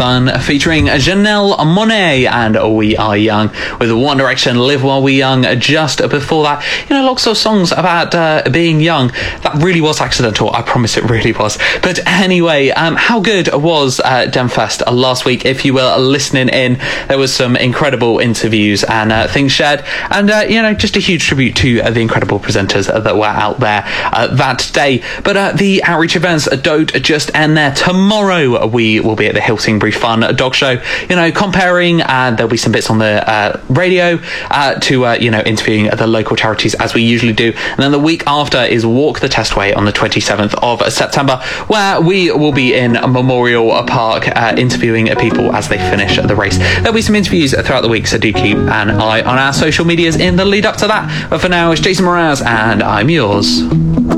Fun featuring Janelle Monáe and We Are Young with One Direction, Live While We Young. Just before that, lots of songs about being young. That really was accidental. I promise it really was. But anyway, how good was Demfest last week? If you were listening in, there was some incredible interviews and things shared, and just a huge tribute to the incredible presenters that were out there that day. But the outreach events don't just end there. Tomorrow we will be at the Hillsingbury Fun Dog Show, comparing, and there'll be some bits on the radio to interviewing the local charities as we usually do. And then the week after is Walk the Testway on the 27th of September, where we will be in Memorial Park interviewing people as they finish the race. There'll be some interviews throughout the week, so do keep an eye on our social medias in the lead up to that. But for now, it's Jason Mraz, and I'm yours.